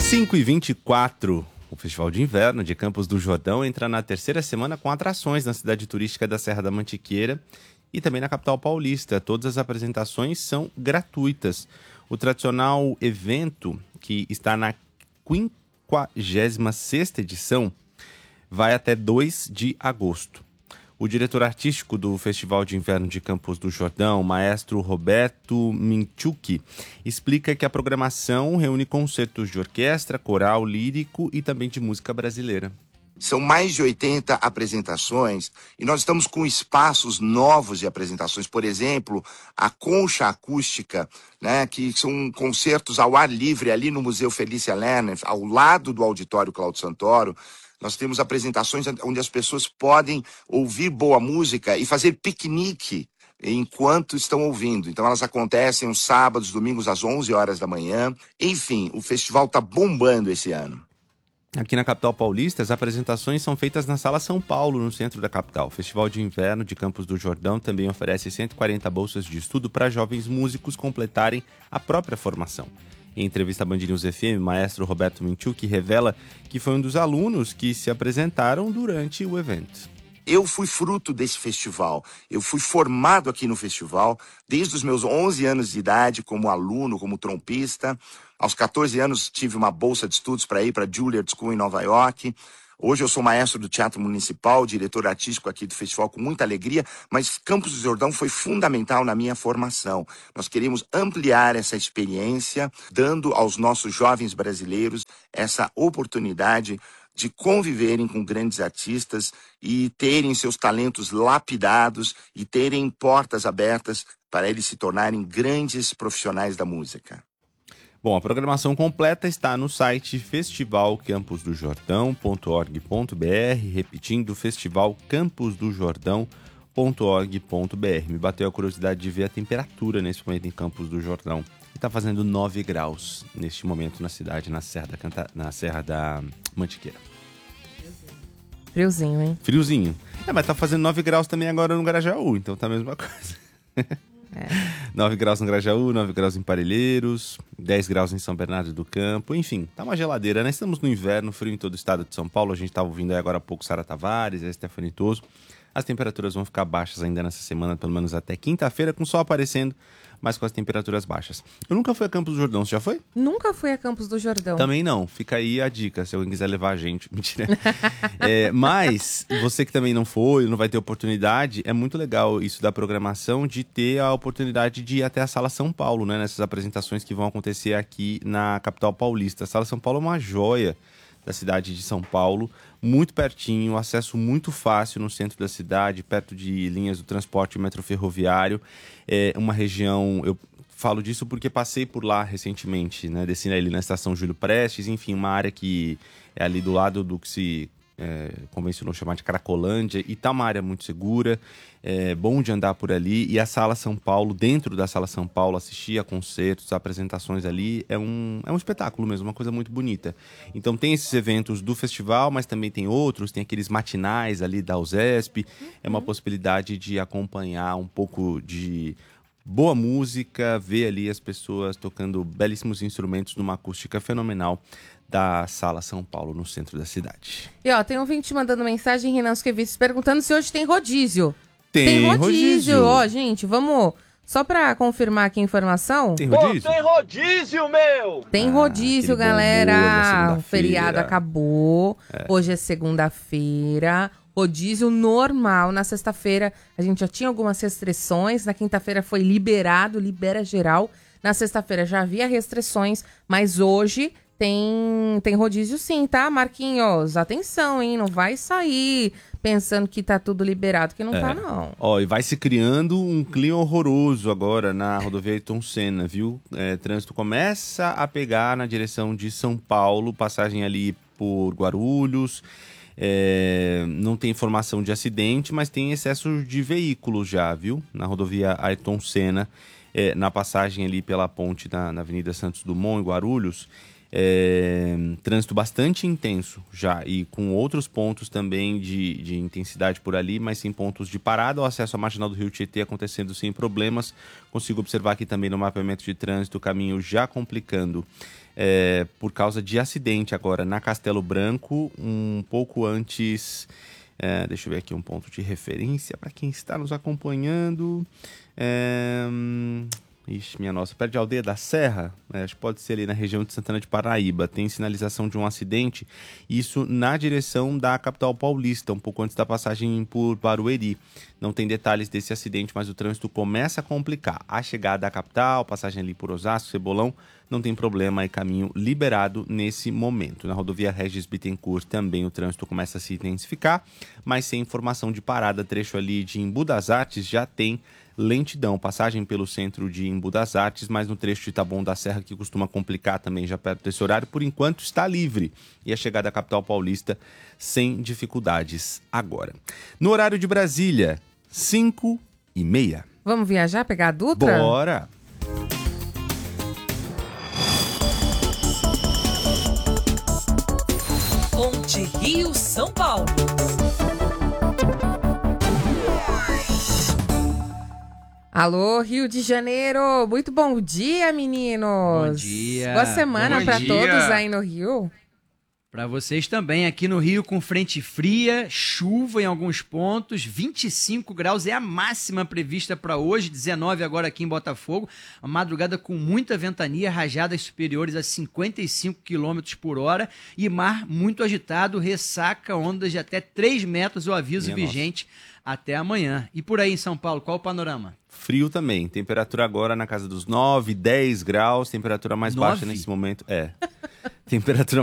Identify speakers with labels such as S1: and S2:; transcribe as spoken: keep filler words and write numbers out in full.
S1: cinco e vinte e quatro. O Festival de Inverno de Campos do Jordão entra na terceira semana com atrações na cidade turística da Serra da Mantiqueira e também na capital paulista. Todas as apresentações são gratuitas. O tradicional evento, que está na quinquagésima sexta edição, vai até dois de agosto. O diretor artístico do Festival de Inverno de Campos do Jordão, maestro Roberto Minchuk, explica que a programação reúne concertos de orquestra, coral, lírico e também de música brasileira.
S2: São mais de oitenta apresentações e nós estamos com espaços novos de apresentações. Por exemplo, a Concha Acústica, né, que são concertos ao ar livre ali no Museu Felícia Lerner, ao lado do Auditório Cláudio Santoro. Nós temos apresentações onde as pessoas podem ouvir boa música e fazer piquenique enquanto estão ouvindo. Então elas acontecem os sábados, domingos às onze horas da manhã. Enfim, o festival está bombando esse ano.
S1: Aqui na capital paulista, as apresentações são feitas na Sala São Paulo, no centro da capital. O Festival de Inverno de Campos do Jordão também oferece cento e quarenta bolsas de estudo para jovens músicos completarem a própria formação. Em entrevista à Band News F M, o maestro Roberto Minchuk revela que foi um dos alunos que se apresentaram durante o evento.
S2: Eu fui fruto desse festival. Eu fui formado aqui no festival desde os meus onze anos de idade como aluno, como trompista. Aos catorze anos tive uma bolsa de estudos para ir para a Juilliard School em Nova York. Hoje eu sou maestro do Teatro Municipal, diretor artístico aqui do festival com muita alegria, mas Campos do Jordão foi fundamental na minha formação. Nós queremos ampliar essa experiência, dando aos nossos jovens brasileiros essa oportunidade de conviverem com grandes artistas e terem seus talentos lapidados e terem portas abertas para eles se tornarem grandes profissionais da música.
S1: Bom, a programação completa está no site festival campos do jordão ponto org ponto br, repetindo, festival campos do jordão ponto org ponto br. Me bateu a curiosidade de ver a temperatura nesse momento em Campos do Jordão. Está fazendo nove graus neste momento na cidade, na Serra da, Canta... na Serra da Mantiqueira.
S3: Friozinho, hein?
S1: Friozinho. É, mas tá fazendo nove graus também agora no Grajaú, então tá a mesma coisa. É. nove graus no Grajaú, nove graus em Parelheiros, dez graus em São Bernardo do Campo, enfim, tá uma geladeira, né? Estamos no inverno, frio em todo o estado de São Paulo, a gente tava ouvindo aí agora há pouco Sara Tavares, a Stephanie Toso. As temperaturas vão ficar baixas ainda nessa semana, pelo menos até quinta-feira, com sol aparecendo, mas com as temperaturas baixas. Eu nunca fui a Campos do Jordão, você já foi?
S3: Nunca fui a Campos do Jordão.
S1: Também não, fica aí a dica, se alguém quiser levar a gente. Mentira. É, mas, você que também não foi, não vai ter oportunidade, é muito legal isso da programação, de ter a oportunidade de ir até a Sala São Paulo, né? Nessas apresentações que vão acontecer aqui na capital paulista. A Sala São Paulo é uma joia da cidade de São Paulo, muito pertinho, acesso muito fácil no centro da cidade, perto de linhas do transporte metroferroviário. É uma região, eu falo disso porque passei por lá recentemente, né? Desci ali na estação Júlio Prestes, enfim, uma área que é ali do lado do que se é, convencionou chamar de Cracolândia, e tá uma área muito segura, é bom de andar por ali, e a Sala São Paulo, dentro da Sala São Paulo, assistir a concertos, a apresentações ali, é um, é um espetáculo mesmo, uma coisa muito bonita. Então tem esses eventos do festival, mas também tem outros, tem aqueles matinais ali da U S E S P, uhum. É uma possibilidade de acompanhar um pouco de boa música, ver ali as pessoas tocando belíssimos instrumentos numa acústica fenomenal da Sala São Paulo, no centro da cidade.
S3: E ó, tem um ouvinte mandando mensagem, Renan Suquevicius, perguntando se hoje tem rodízio.
S1: Tem,
S3: tem rodízio.
S1: rodízio.
S3: Ó, gente, vamos... Só pra confirmar aqui a informação.
S1: Tem rodízio?
S4: Pô, tem rodízio, meu!
S3: Tem rodízio,
S1: ah,
S3: galera. O feriado acabou.
S1: É.
S3: Hoje é segunda-feira. Rodízio normal. Na sexta-feira a gente já tinha algumas restrições. Na quinta-feira foi liberado, libera geral. Na sexta-feira já havia restrições, mas hoje tem, tem rodízio sim, tá, Marquinhos? Atenção, hein? Não vai sair pensando que tá tudo liberado, que não é. tá, não.
S1: Ó, e vai se criando um clima horroroso agora na rodovia Ayrton Senna, viu? É, trânsito começa a pegar na direção de São Paulo, passagem ali por Guarulhos. É, não tem informação de acidente, mas tem excesso de veículos já, viu? Na rodovia Ayrton Senna, é, na passagem ali pela ponte na, na Avenida Santos Dumont, em Guarulhos. É, trânsito bastante intenso já, e com outros pontos também de, de intensidade por ali, mas sim pontos de parada. O acesso à marginal do Rio Tietê acontecendo sem problemas. Consigo observar aqui também no mapeamento de trânsito o caminho já complicando é, por causa de acidente agora na Castelo Branco, um pouco antes... É, deixa eu ver aqui um ponto de referência para quem está nos acompanhando. É, hum, ixi, minha nossa, perto de Aldeia da Serra, é, acho que pode ser ali na região de Santana de Paraíba. Tem sinalização de um acidente, isso na direção da capital paulista, um pouco antes da passagem por Barueri. Não tem detalhes desse acidente, mas o trânsito começa a complicar. A chegada à capital, passagem ali por Osasco, Cebolão, não tem problema, é caminho liberado nesse momento. Na rodovia Regis Bittencourt também o trânsito começa a se intensificar, mas sem informação de parada, trecho ali de Embu das Artes já tem lentidão, passagem pelo centro de Embu das Artes, mas no trecho de Taboão da Serra, que costuma complicar também já perto desse horário, por enquanto está livre. E a chegada à capital paulista sem dificuldades agora. No horário de Brasília, cinco e meia.
S3: Vamos viajar, pegar a Dutra?
S1: Bora!
S5: Ponte Rio-São Paulo.
S3: Alô, Rio de Janeiro! Muito bom dia, meninos!
S6: Bom dia!
S3: Boa semana
S6: Bom
S3: para
S6: dia.
S3: todos aí no Rio.
S6: Para vocês também, aqui no Rio com frente fria, chuva em alguns pontos, vinte e cinco graus é a máxima prevista para hoje, dezenove agora aqui em Botafogo, uma madrugada com muita ventania, rajadas superiores a cinquenta e cinco quilômetros por hora e mar muito agitado, ressaca, ondas de até três metros, o aviso
S1: Minha
S6: vigente nossa. Até amanhã. E por aí em São Paulo, qual o panorama?
S1: Frio também, temperatura agora na casa dos nove, dez graus, temperatura mais
S6: nove?
S1: baixa nesse momento, é, temperatura